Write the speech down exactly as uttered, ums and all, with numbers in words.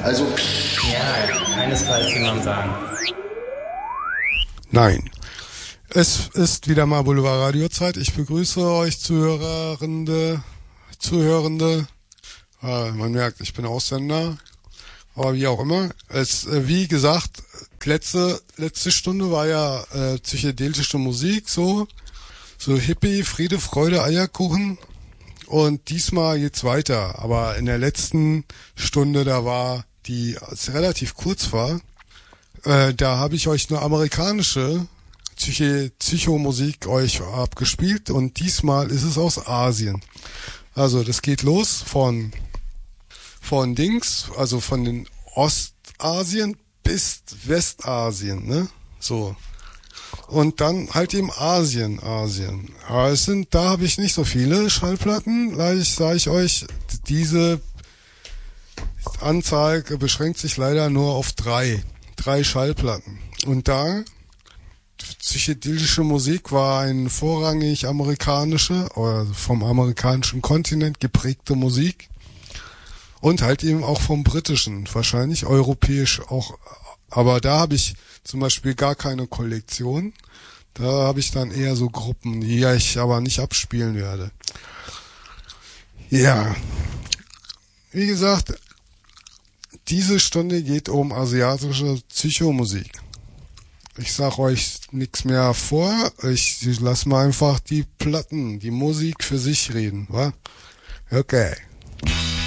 Also Ja, keinesfalls, wie man sagen. Nein. Es ist wieder mal Boulevard-Radio-Zeit. Ich begrüße euch Zuhörende, Zuhörende. Äh, man merkt, ich bin Ausländer. Aber wie auch immer. Es, äh, wie gesagt, letzte, letzte Stunde war ja äh, psychedelische Musik, so. So Hippie, Friede, Freude, Eierkuchen. Und diesmal geht's weiter. Aber in der letzten Stunde, da war die, als relativ kurz war, äh, da habe ich euch eine amerikanische Psyche, Psychomusik euch abgespielt. Und diesmal ist es aus Asien. Also das geht los von, von Dings, also von den Ostasien bis Westasien, ne? So. Und dann halt eben Asien, Asien. Aber es sind, da habe ich nicht so viele Schallplatten. Gleich sage ich euch, diese Anzahl beschränkt sich leider nur auf drei. Drei Schallplatten. Und da, psychedelische Musik war eine vorrangig amerikanische, oder vom amerikanischen Kontinent geprägte Musik. Und halt eben auch vom britischen, wahrscheinlich europäisch auch. Aber da habe ich zum Beispiel gar keine Kollektion. Da habe ich dann eher so Gruppen, die ich aber nicht abspielen werde. Ja, wie gesagt, diese Stunde geht um asiatische Psychomusik. Ich sag euch nichts mehr vor. Ich lasse mal einfach die Platten, die Musik für sich reden, wa? Okay.